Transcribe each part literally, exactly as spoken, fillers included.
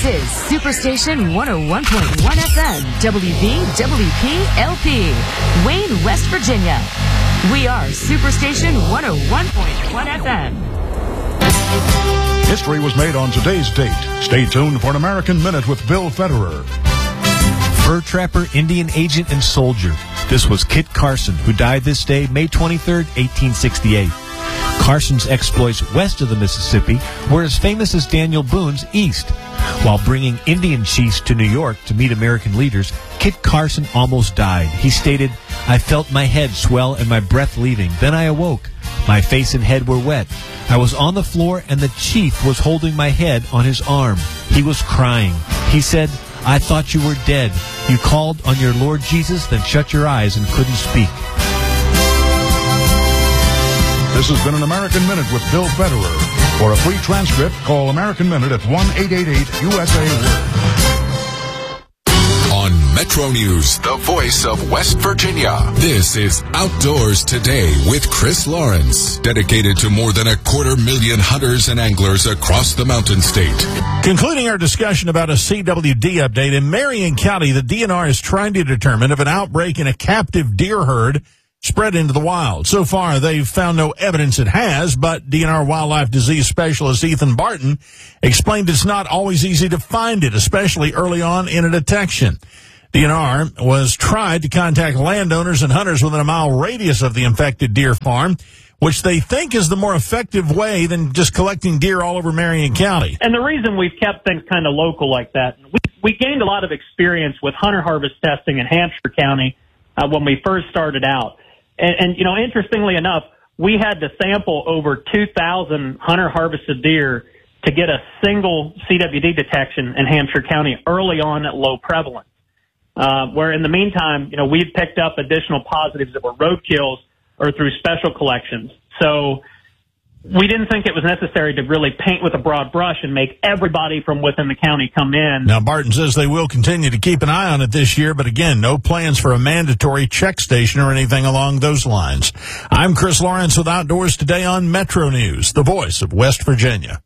This is Superstation one oh one point one F M, W V W P L P, Wayne, West Virginia. We are Superstation one oh one point one F M. History was made on today's date. Stay tuned for an American Minute with Bill Federer. Fur trapper, Indian agent, and soldier. This was Kit Carson, who died this day, May twenty-third, eighteen sixty-eight. Carson's exploits west of the Mississippi were as famous as Daniel Boone's east. While bringing Indian chiefs to New York to meet American leaders, Kit Carson almost died. He stated, "I felt my head swell and my breath leaving. Then I awoke. My face and head were wet. I was on the floor and the chief was holding my head on his arm. He was crying. He said, 'I thought you were dead. You called on your Lord Jesus, then shut your eyes and couldn't speak.'" This has been an American Minute with Bill Federer. For a free transcript, call American Minute at one eight eight eight U S A Word. On Metro News, the voice of West Virginia. This is Outdoors Today with Chris Lawrence, dedicated to more than a quarter million hunters and anglers across the Mountain State. Concluding our discussion about a C W D update, in Marion County, the D N R is trying to determine if an outbreak in a captive deer herd spread into the wild. So far, they've found no evidence it has, but D N R wildlife disease specialist Ethan Barton explained it's not always easy to find it, especially early on in a detection. D N R was tried to contact landowners and hunters within a mile radius of the infected deer farm, which they think is the more effective way than just collecting deer all over Marion County. And the reason we've kept things kind of local like that, we, we gained a lot of experience with hunter harvest testing in Hampshire County uh, when we first started out. And, and, you know, interestingly enough, we had to sample over two thousand hunter harvested deer to get a single C W D detection in Hampshire County early on at low prevalence. Uh, where in the meantime, you know, we've picked up additional positives that were roadkills or through special collections. So we didn't think it was necessary to really paint with a broad brush and make everybody from within the county come in. Now, Barton says they will continue to keep an eye on it this year, but again, no plans for a mandatory check station or anything along those lines. I'm Chris Lawrence with Outdoors Today on Metro News, the voice of West Virginia.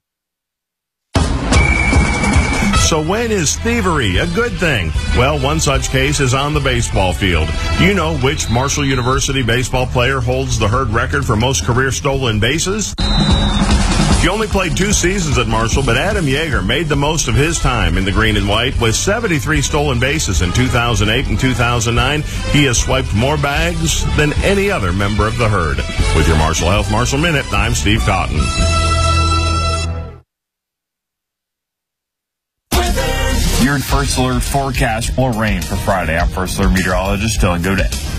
So when is thievery a good thing? Well, one such case is on the baseball field. You know which Marshall University baseball player holds the herd record for most career stolen bases? He only played two seasons at Marshall, but Adam Yeager made the most of his time in the green and white with seventy-three stolen bases in two thousand eight and two thousand nine. He has swiped more bags than any other member of the herd. With your Marshall Health Marshall Minute, I'm Steve Cotton. Your First Alert forecast will rain for Friday. I'm First Alert meteorologist Dylan Godet.